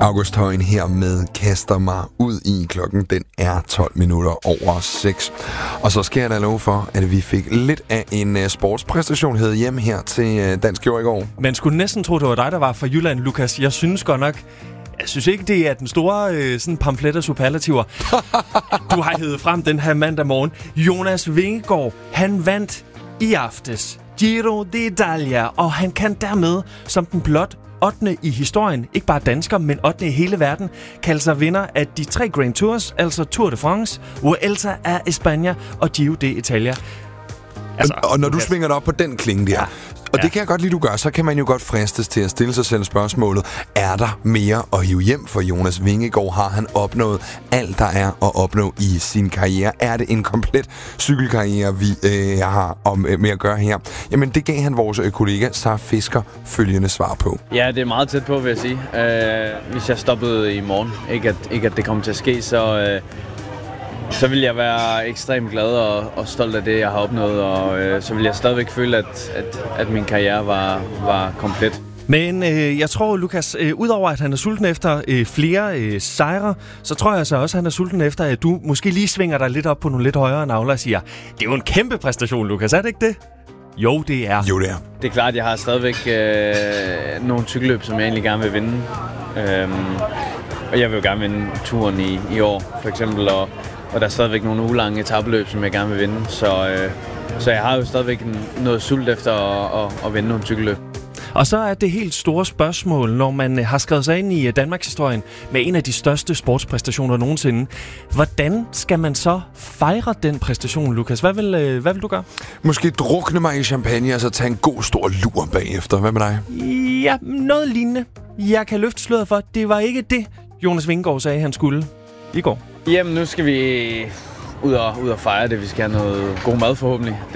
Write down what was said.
August Højen her med Kaster mig ud i. Klokken den er 12 minutter over 6. Og så skal jeg da love for, at vi fik lidt af en sportspræstation hed hjem her til Dansk Jord i går. Man skulle næsten tro, det var dig, der var fra Jylland, Lukas. Jeg synes godt nok... Jeg synes ikke, det er den store sådan pamflet af superlativer. Du har hævet frem den her mandag morgen. Jonas Vingegaard, han vandt i aftes Giro d'Italia, og han kan dermed som den blot 8. i historien, ikke bare dansker, men 8. i hele verden, kalde sig vinder af de 3 Grand Tours, altså Tour de France, Vuelta a España og Giro d'Italia. Altså, og når du svinger dig op på den klinge der, og det kan jeg godt lide, du gør, så kan man jo godt fristes til at stille sig selv spørgsmålet, er der mere at hive hjem for Jonas Vingegaard? Har han opnået alt, der er at opnå i sin karriere? Er det en komplet cykelkarriere, vi har med at gøre her? Jamen, det gav han vores kollega Sara Fisker følgende svar på. Ja, det er meget tæt på, vil jeg sige. Hvis jeg stoppede i morgen, ikke at det kommer til at ske, så vil jeg være ekstremt glad og stolt af det, jeg har opnået, og så vil jeg stadigvæk føle, at min karriere var komplet. Men jeg tror, Lukas, udover at han er sulten efter flere sejre, så tror jeg så også, at han er sulten efter, at du måske lige svinger dig lidt op på nogle lidt højere navler og siger, det er jo en kæmpe præstation, Lukas, er det ikke det? Jo, det er. Jo, det er. Det er klart, at jeg har stadigvæk nogle cykelløb, som jeg egentlig gerne vil vinde. Og jeg vil jo gerne vinde turen i år, for eksempel, og der er stadigvæk nogle ugelange etapeløb, som jeg gerne vil vinde. Så jeg har jo stadigvæk noget sult efter at vinde nogle cykelløb. Og så er det helt store spørgsmål, når man har skrevet sig ind i Danmarks historien med en af de største sportspræstationer nogensinde. Hvordan skal man så fejre den præstation, Lukas? Hvad vil du gøre? Måske drukne mig i champagne, og så tage en god stor lur bagefter. Hvad med dig? Ja, noget lignende. Jeg kan løfte sløret for, det var ikke det, Jonas Vingegaard sagde, han skulle i går. Jamen, nu skal vi ud og fejre det. Vi skal have noget god mad forhåbentlig.